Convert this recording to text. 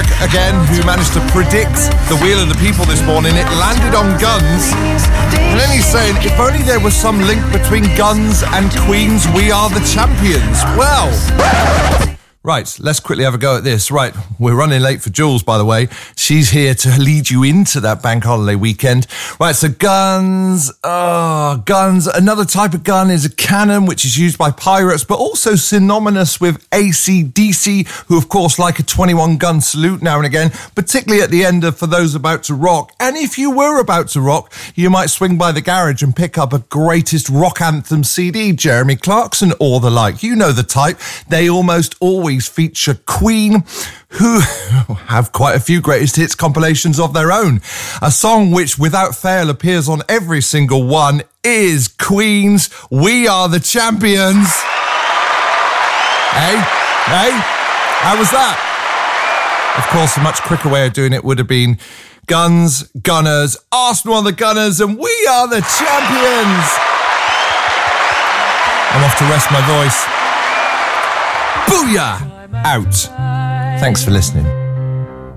Derek, again, who managed to predict the Wheel of the People this morning. It landed on Guns. And then he's saying, if only there was some link between Guns and Queen's We Are the Champions. Well... Right, let's quickly have a go at this. Right, we're running late for Jules, by the way. She's here to lead you into that bank holiday weekend. Right, so guns. Another type of gun is a cannon, which is used by pirates, but also synonymous with AC/DC, who, of course, like a 21-gun salute now and again, particularly at the end for those about to rock. And if you were about to rock, you might swing by the garage and pick up a greatest rock anthem CD, Jeremy Clarkson or the like. You know the type. They almost always feature Queen, who have quite a few greatest hits compilations of their own. A song which without fail appears on every single one is Queen's We Are the Champions. Hey, how was that? Of course, a much quicker way of doing it would have been Guns, Gunners, Arsenal are the Gunners, and we are the champions. I'm off to rest my voice. Booyah! Out. Thanks for listening.